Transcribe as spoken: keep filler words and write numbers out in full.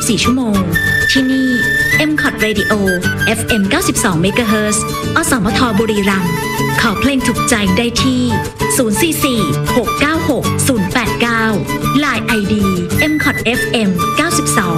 บสี่ ชั่วโมงที่นี่ เอ็ม คอท Radio เอฟ เอ็ม เก้าสิบสอง เมกะเฮิรตซ์ อสมทบุรีรัมย์ขอเพลงถูกใจได้ที่ศูนย์ สี่ สี่ หก เก้า หก ศูนย์ แปด เก้า ไลน์ ไอ ดี เอ็ม คอท เอฟ เอ็ม เก้าสิบสอง